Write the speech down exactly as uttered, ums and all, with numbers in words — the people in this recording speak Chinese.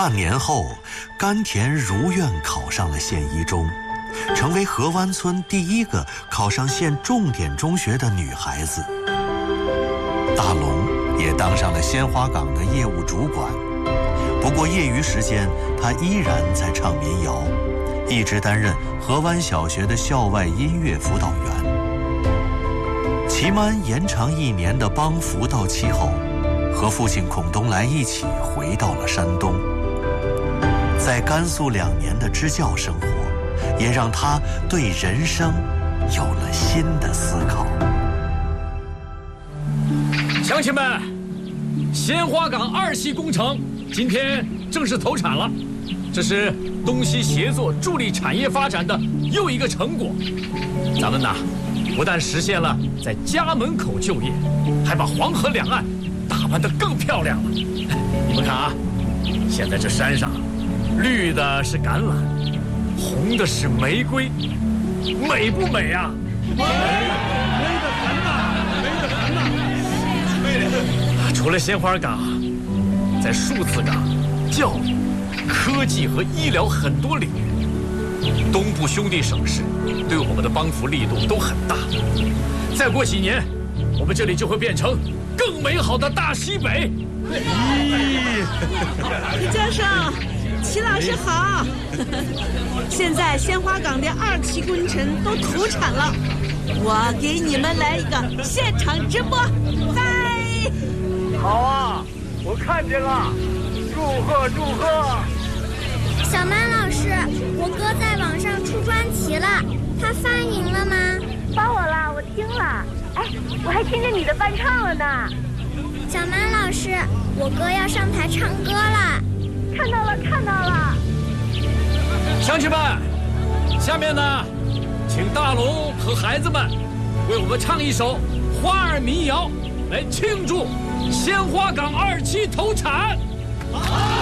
半年后，甘田如愿考上了县一中，成为河湾村第一个考上县重点中学的女孩子。大龙也当上了鲜花岗的业务主管，不过业余时间他依然在唱民谣，一直担任河湾小学的校外音乐辅导员。期满延长一年的帮扶到期后，和父亲孔东来一起回到了山东。在甘肃两年的支教生活，也让他对人生有了新的思考。 乡亲们，鲜花岗二期工程今天正式投产了，这是东西协作助力产业发展的又一个成果。咱们呐，不但实现了在家门口就业，还把黄河两岸打扮得更漂亮了。你们看啊，现在这山上，绿的是橄榄，红的是玫瑰，美不美啊？美，美得很呐，美得很呐。除了鲜花岗，在数字岗、教育、科技和医疗很多领域，东部兄弟省市对我们的帮扶力度都很大。再过几年，我们这里就会变成更美好的大西北。 李教授，齐老师好。现在鲜花岗的二期工程都投产了，我给你们来一个现场直播，嗨！ 好啊，我看见了，祝贺祝贺！ 小曼老师，我哥在网上出专辑了，他发您了吗？ 发我了，我听了。哎，我还听见你的伴唱了呢。 小曼老师，我哥要上台唱歌了。 看到了，看到了。 乡亲们，下面呢，请大龙和孩子们为我们唱一首花儿民谣，来庆祝鲜花岗二期投产。好。